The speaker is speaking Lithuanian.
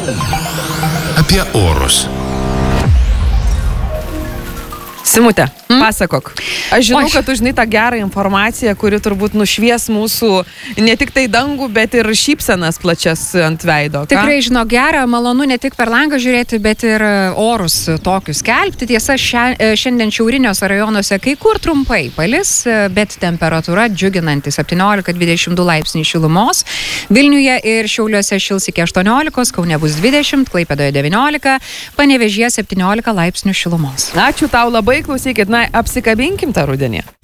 Apie orus. Simutė, pasakok. Aš žinau, kad tu žinai tą gerą informaciją, kuri turbūt nušvies mūsų ne tik tai dangų, bet ir šypsenas plačias ant veido. Ką? Tikrai žinau, gera, malonu ne tik per langą žiūrėti, bet ir orus tokius skelbti. Tiesa, šiandien šiauriniuose rajonuose kai kur trumpai palis, bet temperatūra džiuginanti 17-22 laipsniai šilumos. Vilniuje ir Šiauliuose šils iki 18, Kaune bus 20, Klaipėdoje 19, Panevėžyje 17 laipsnių šilumos. Ačiū tau labai, klausykit, apsikabinkim tą rudenį.